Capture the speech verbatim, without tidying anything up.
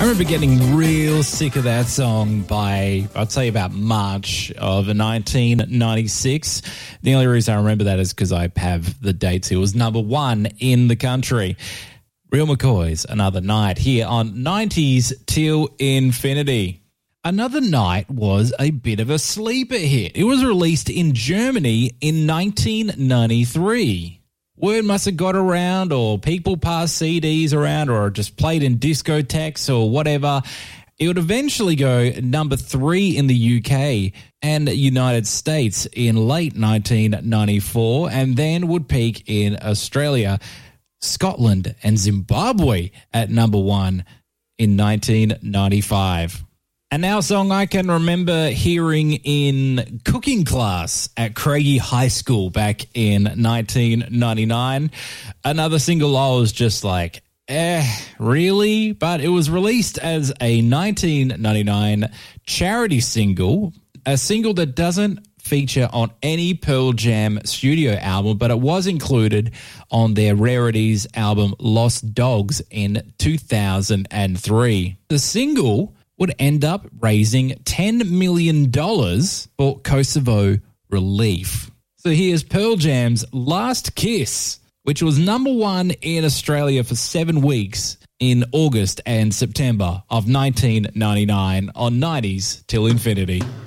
I remember getting real sick of that song by, I'd say, about March of nineteen ninety-six. The only reason I remember that is because I have the dates. It was number one in the country. Real McCoy's Another Night here on nineties Till Infinity. Another Night was a bit of a sleeper hit. It was released in Germany in nineteen ninety-three. Word must have got around, or people passed C Ds around, or just played in discotheques or whatever. It would eventually go number three in the U K and United States in late nineteen ninety-four, and then would peak in Australia, Scotland, and Zimbabwe at number one in nineteen ninety-five. And now a song I can remember hearing in cooking class at Craigie High School back in nineteen ninety-nine. Another single I was just like, eh, really? But it was released as a nineteen ninety-nine charity single, a single that doesn't feature on any Pearl Jam studio album, but it was included on their Rarities album Lost Dogs in two thousand three. The single would end up raising ten million dollars for Kosovo relief. So here's Pearl Jam's Last Kiss, which was number one in Australia for seven weeks in August and September of nineteen ninety-nine on nineties Till Infinity.